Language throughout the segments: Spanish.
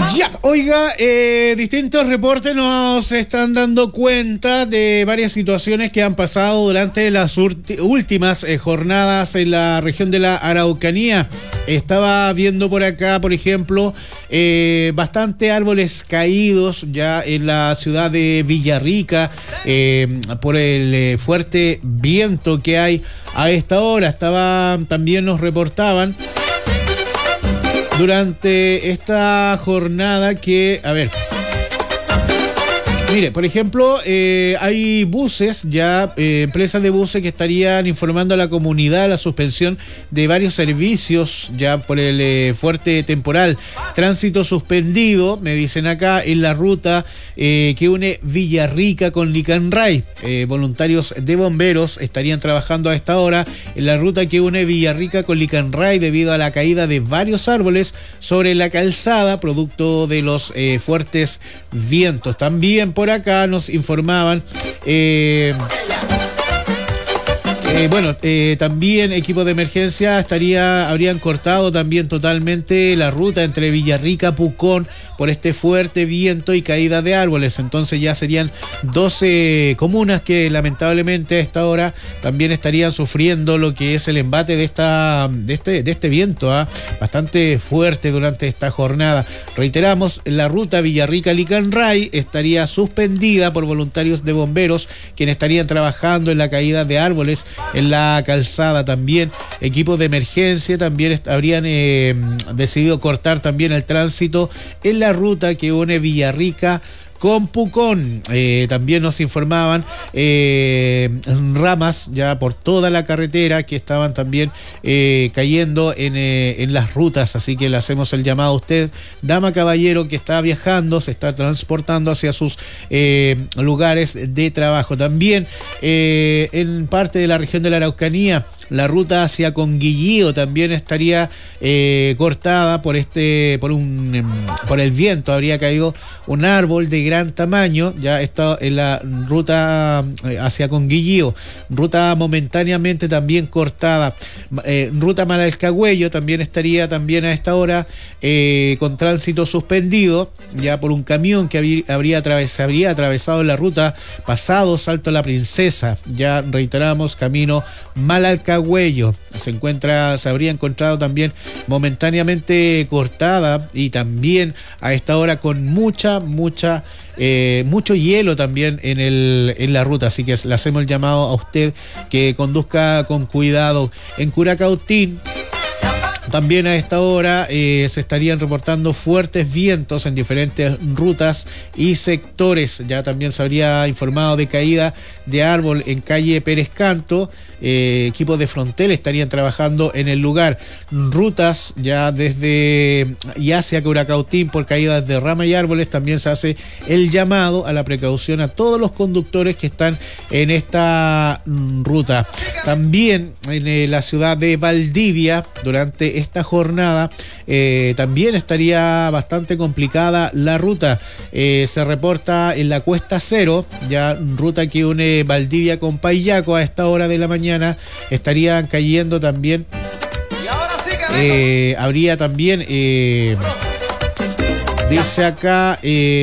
Ya, oiga, distintos reportes nos están dando cuenta de varias situaciones que han pasado durante las últimas jornadas en la región de la Araucanía. Estaba viendo por acá, por ejemplo, bastante árboles caídos ya en la ciudad de Villarrica por el fuerte viento que hay a esta hora. También nos reportaban durante esta jornada que, mire, por ejemplo, hay buses, empresas de buses que estarían informando a la comunidad la suspensión de varios servicios ya por el fuerte temporal. Tránsito suspendido, me dicen acá, en la ruta que une Villarrica con Licanray. Voluntarios de bomberos estarían trabajando a esta hora en la ruta que une Villarrica con Licanray debido a la caída de varios árboles sobre la calzada, producto de los fuertes vientos. También por acá nos informaban también equipos de emergencia habrían cortado también totalmente la ruta entre Villarrica, Pucón por este fuerte viento y caída de árboles. Entonces ya serían 12 comunas que lamentablemente a esta hora también estarían sufriendo lo que es el embate de este viento bastante fuerte durante esta jornada. Reiteramos, la ruta Villarrica-Licanray estaría suspendida por voluntarios de bomberos quienes estarían trabajando en la caída de árboles en la calzada. También equipos de emergencia también habrían decidido cortar también el tránsito en la ruta que une Villarrica con Pucón. También nos informaban ramas ya por toda la carretera que estaban también cayendo en las rutas, así que le hacemos el llamado a usted, dama, caballero, que está viajando, se está transportando hacia sus lugares de trabajo. También en parte de la región de la Araucanía, la ruta hacia Conguillío también estaría cortada por el viento. Habría caído un árbol de gran tamaño, ya está en la ruta hacia Conguillío, ruta momentáneamente también cortada. Ruta Malalcagüello también estaría también a esta hora con tránsito suspendido, ya por un camión que habría atravesado la ruta pasado Salto La Princesa. Ya reiteramos, camino Malalcagüello se habría encontrado también momentáneamente cortada y también a esta hora con mucho hielo también en la ruta, así que le hacemos el llamado a usted que conduzca con cuidado. En Curacautín también a esta hora se estarían reportando fuertes vientos en diferentes rutas y sectores. Ya también se habría informado de caída de árbol en calle Pérez Canto. Equipos de Frontel estarían trabajando en el lugar. Rutas ya desde y hacia Curacautín por caídas de rama y árboles. También se hace el llamado a la precaución a todos los conductores que están en esta ruta. También en la ciudad de Valdivia, durante esta jornada, también estaría bastante complicada la ruta. Se reporta en la Cuesta Cero, ya ruta que une Valdivia con Payaco a esta hora de la mañana. Estarían cayendo también. Habría también, dice acá,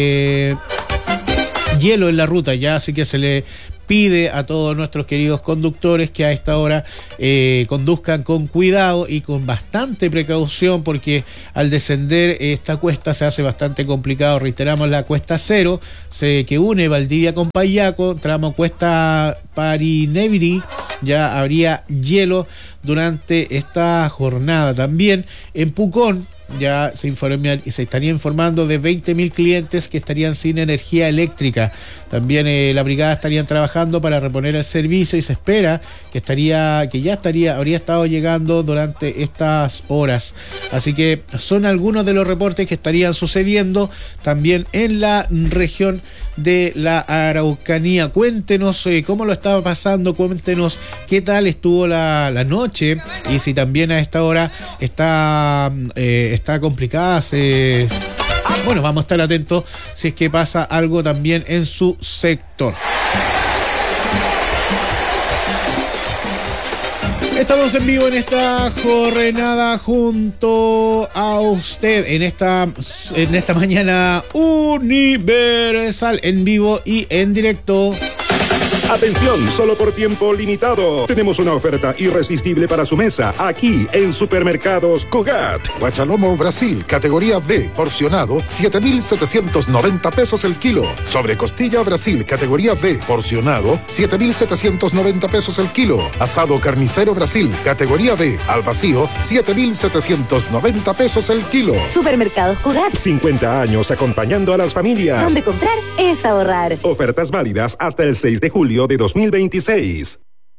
hielo en la ruta, ya, así que se le pide a todos nuestros queridos conductores que a esta hora conduzcan con cuidado y con bastante precaución, porque al descender esta cuesta se hace bastante complicado. Reiteramos, la Cuesta Cero que une Valdivia con Payaco, tramo Cuesta Parineviri, ya habría hielo durante esta jornada. También en Pucón ya se estaría informando de 20.000 clientes que estarían sin energía eléctrica. También la brigada estarían trabajando para reponer el servicio y se espera que habría estado llegando durante estas horas. Así que son algunos de los reportes que estarían sucediendo también en la región de la Araucanía. Cuéntenos cómo lo estaba pasando, cuéntenos qué tal estuvo la noche y si también a esta hora está complicada. Bueno, vamos a estar atentos si es que pasa algo también en su sector. Estamos en vivo en esta jornada junto a usted en esta mañana universal, en vivo y en directo. Atención, solo por tiempo limitado. Tenemos una oferta irresistible para su mesa aquí en Supermercados Cugat. Guachalomo Brasil, categoría B, porcionado, 7.790 pesos el kilo. Sobrecostilla Brasil, categoría B, porcionado, 7.790 pesos el kilo. Asado carnicero Brasil, categoría B, al vacío, 7.790 pesos el kilo. Supermercados Cugat. 50 años acompañando a las familias. Donde comprar es ahorrar. Ofertas válidas hasta el 6 de julio de 2026.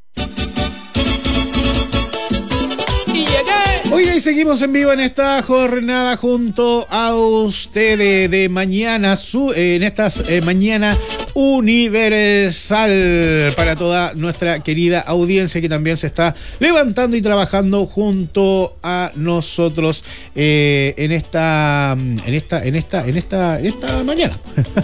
Oiga, y seguimos en vivo en esta jornada junto a ustedes de mañana, en esta mañana universal para toda nuestra querida audiencia que también se está levantando y trabajando junto a nosotros en esta mañana.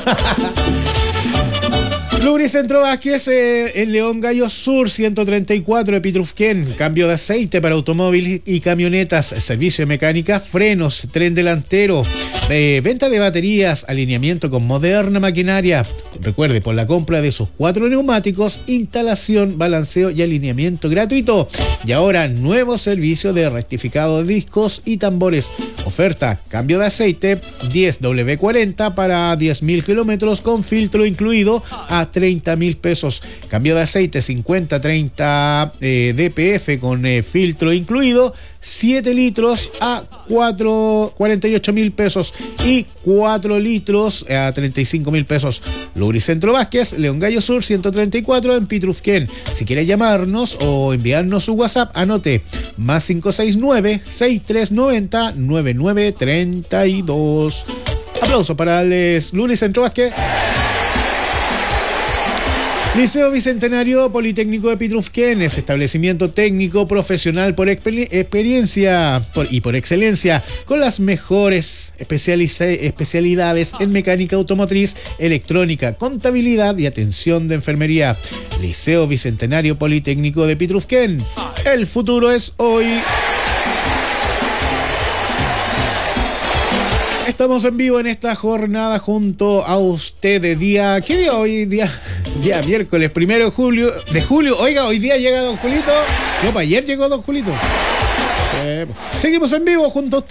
Lubricentro Vázquez en León Gallo Sur 134 de Pitrufquén. Cambio de aceite para automóviles y camionetas, servicio de mecánica, frenos, tren delantero, venta de baterías, alineamiento con moderna maquinaria. Recuerde, por la compra de sus 4 neumáticos, instalación, balanceo y alineamiento gratuito. Y ahora nuevo servicio de rectificado de discos y tambores. Oferta, cambio de aceite 10W40 para 10.000 kilómetros con filtro incluido a 30.000 pesos. Cambio de aceite 50-30 DPF con filtro incluido, 7 litros a 48.000 pesos y 4 litros a 35.000 pesos. Lubricentro Vázquez, León Gallo Sur 134 en Pitrufquén. Si quiere llamarnos o enviarnos su WhatsApp, anote más 569-6390-9932. Aplauso para el Lubricentro Vázquez. Liceo Bicentenario Politécnico de Pitrufquén es establecimiento técnico profesional por experiencia y por excelencia, con las mejores especialidades en mecánica automotriz, electrónica, contabilidad y atención de enfermería. Liceo Bicentenario Politécnico de Pitrufquén. El futuro es hoy. Estamos en vivo en esta jornada junto a ustedes. ¿Qué día hoy? Día miércoles 1 de julio. Oiga, hoy día llega Don Julito. No, para ayer llegó Don Julito. Seguimos en vivo junto a ustedes.